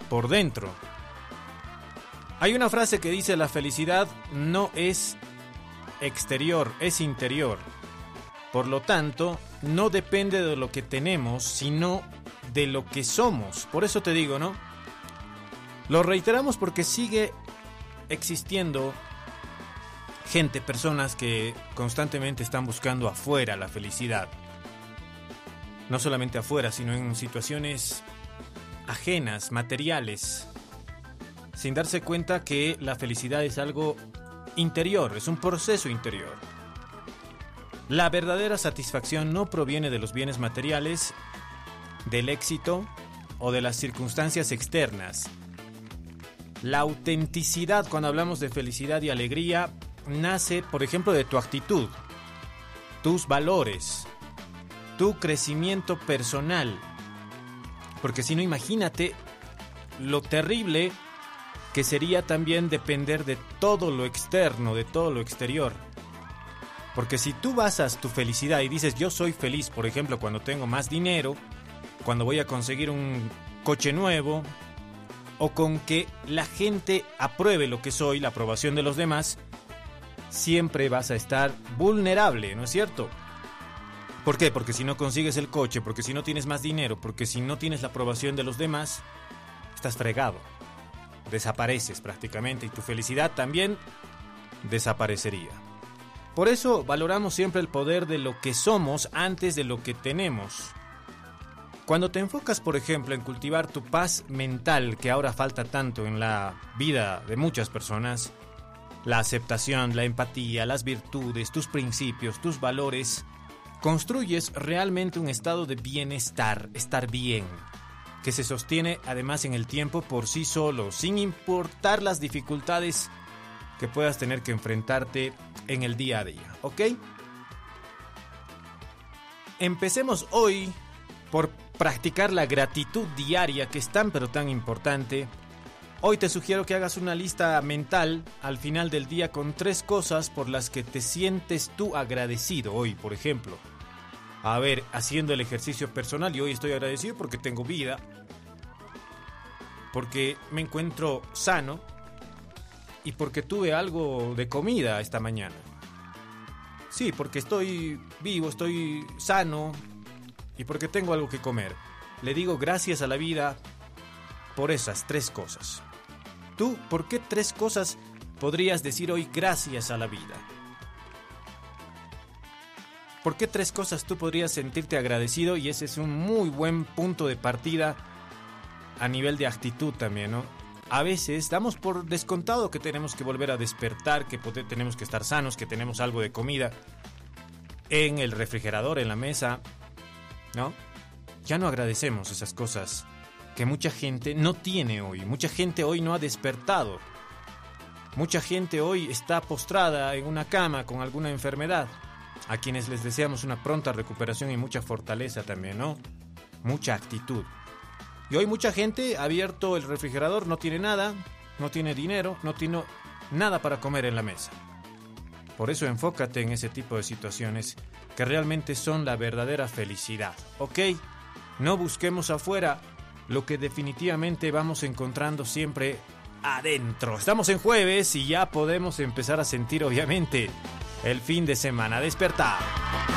por dentro. Hay una frase que dice: la felicidad no es exterior, es interior. Por lo tanto, no depende de lo que tenemos, sino de lo que somos. Por eso te digo, ¿no? Lo reiteramos porque sigue existiendo gente, personas que constantemente están buscando afuera la felicidad. No solamente afuera, sino en situaciones ajenas, materiales, sin darse cuenta que la felicidad es algo interior, es un proceso interior. La verdadera satisfacción no proviene de los bienes materiales, del éxito o de las circunstancias externas. La autenticidad, cuando hablamos de felicidad y alegría, nace, por ejemplo, de tu actitud, tus valores, tu crecimiento personal. Porque si no, imagínate lo terrible que sería también depender de todo lo externo, de todo lo exterior. Porque si tú basas tu felicidad y dices: yo soy feliz, por ejemplo, cuando tengo más dinero, cuando voy a conseguir un coche nuevo, o con que la gente apruebe lo que soy, la aprobación de los demás, siempre vas a estar vulnerable, ¿no es cierto? ¿Por qué? Porque si no consigues el coche, porque si no tienes más dinero, porque si no tienes la aprobación de los demás, estás fregado. Desapareces prácticamente y tu felicidad también desaparecería. Por eso valoramos siempre el poder de lo que somos antes de lo que tenemos. Cuando te enfocas, por ejemplo, en cultivar tu paz mental, que ahora falta tanto en la vida de muchas personas, la aceptación, la empatía, las virtudes, tus principios, tus valores, construyes realmente un estado de bienestar, estar bien, que se sostiene además en el tiempo por sí solo, sin importar las dificultades que puedas tener que enfrentarte en el día a día, ¿ok? Empecemos hoy por practicar la gratitud diaria, que es tan pero tan importante. Hoy te sugiero que hagas una lista mental al final del día con 3 cosas por las que te sientes tú agradecido hoy, por ejemplo. A ver, haciendo el ejercicio personal, y hoy estoy agradecido porque tengo vida, porque me encuentro sano y porque tuve algo de comida esta mañana. Sí, porque estoy vivo, estoy sano y porque tengo algo que comer. Le digo gracias a la vida por esas 3 cosas. ¿Tú por qué 3 cosas podrías decir hoy gracias a la vida? ¿Por qué 3 cosas tú podrías sentirte agradecido? Y ese es un muy buen punto de partida a nivel de actitud también, ¿no? A veces damos por descontado que tenemos que volver a despertar, que tenemos que estar sanos, que tenemos algo de comida en el refrigerador, en la mesa, ¿no? Ya no agradecemos esas cosas que mucha gente no tiene hoy. Mucha gente hoy no ha despertado. Mucha gente hoy está postrada en una cama con alguna enfermedad. A quienes les deseamos una pronta recuperación y mucha fortaleza también, ¿no? Mucha actitud. Y hoy mucha gente ha abierto el refrigerador, no tiene nada, no tiene dinero, no tiene nada para comer en la mesa. Por eso enfócate en ese tipo de situaciones que realmente son la verdadera felicidad, ¿ok? No busquemos afuera lo que definitivamente vamos encontrando siempre adentro. Estamos en jueves y ya podemos empezar a sentir, obviamente, el fin de semana. ¡Despertar!